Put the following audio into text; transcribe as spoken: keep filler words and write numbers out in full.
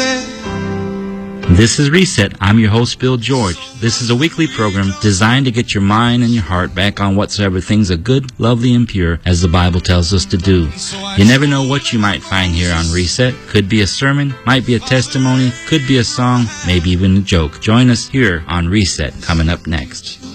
Reset. This is Reset. I'm your host, Bill George. This is a weekly program designed to get your mind and your heart back on whatsoever things are good, lovely, and pure, as the Bible tells us to do. You never know what you might find here on Reset. Could be a sermon, might be a testimony, could be a song, maybe even a joke. Join us here on Reset, coming up next.